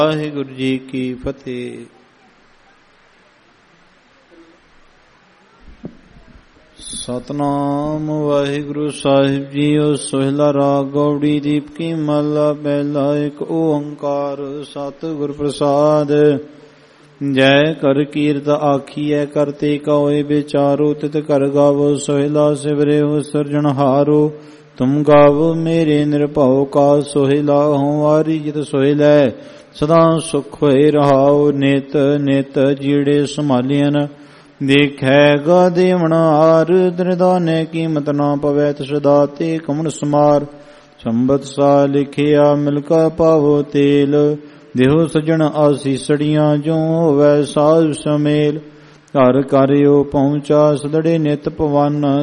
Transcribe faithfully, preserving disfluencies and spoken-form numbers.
ਵਾਹਿਗੁਰੂ ਜੀ ਕੀ ਫਤਿਹ। ਸਤਨਾਮ ਵਾਹਿਗੁਰੂ ਸਾਹਿਬ JIO. Sohila ਰਾਗ ਗੌੜੀ ਦੀਪ ਕੀ ਮਹਲਾ ਪਹਿਲਾ। ਇੱਕ ਓੰਕਾਰ ਸਤਿਗੁਰ ਪ੍ਰਸਾਦ। ਜੈ ਕਰ ਕੀਰਤ ਆਖੀਐ ਕਰਤੇ ਕਉ ਵਿਚਾਰੋ ਤਿਤ ਕਰ ਗਾਵੋ। ਸੋਹਿਲਾ ਸਿਵਰਿਓ ਸਿਰਜਣਹਾਰੋ ਤੁਮ ਗਾਵੋ ਮੇਰੇ ਨਿਰਭਉ ਕਾ। ਸੋਹਿਲਾ ਹਉਆਰੀ ਜਿਤ ਸੋਹਿਲੈ ਸਦਾ ਸੁਖ ਹੋਏ ਰਹਾਉ। ਨਿਤ ਨਿਤ ਜਿਹੜੇ ਸੰਭਾਲੀਆਂ ਦੇਖੈ ਗਾ ਦੇਵਨ ਹਾਰ। ਦਰਦਾਨੇ ਕੀਮਤ ਨਾ ਪਵੈ ਤਿਸ ਦਾਤੇ ਕਮਣ ਸਮਾਰ। ਸੰਬਤ ਸਾ ਲਿਖਿਆ ਮਿਲਕਾ ਪਾਵੋ ਤੇਲ। ਦੇਹੋ ਸਜਣ ਆਸੀਸੜੀਆਂ ਜੋ ਹੋਵੈ ਸਾਧ ਸਮੇਲ। ਘਰ ਕਰਿਓ ਪਹੁੰਚਾ ਸਦੜੇ ਨਿਤ ਪਵਨ।